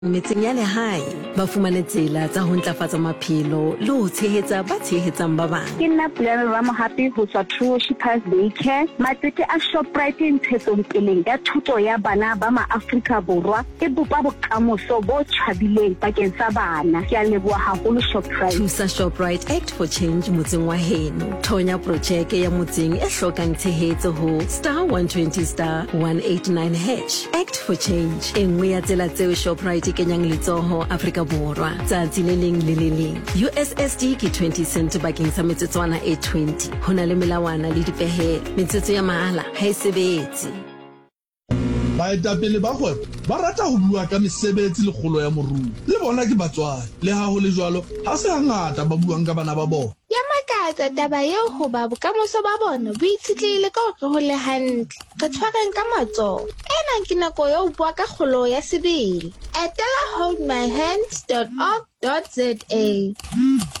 Metseng ya lehae ba fumane tsela tsa ho ntlafatsa maphelo le ho tshehetsa ba tshehetsang ba bang. Ke nna Pulana Ramohapi ho tswa True Shippers Daycare. Matsete a Shoprite ntshetsopeleng ya thuto ya bana ba ma-Afrika Borwa e bopa bokamoso bo tjhabileng bakeng sa bana. Ke a leboha haholo Shoprite. Thusa Shoprite Act for Change motseng wa heno. Thonya projeke ya motseng e hlokang tshehetso ho *120*189#. Act for Change. E nngwe ya tsela tseo Shoprite kenyang letsoho Afrika Borwa tsatsi le leng le le leng. USSD ke 20 cent bakeng sa metsotswana e 20. Hona le melawana le dipehelo. Metsotso ya mahala ha e sebetse. Baetapele ba kgwebo ba rata ho bua ka mesebetsi le kgolo ya moruo. Le bona ke batswadi. Le ha ho le jwalo, ha se hangata ba buang ka bana ba bona. Ya makatsa taba eo hoba bokamoso ba bona bo itshitlehile ka hore ho le hantle. Re tshwareng ka matsoho. Ena ke nako ya ho bua ka kgolo ya sebele. Etela holdmyhands.org.za.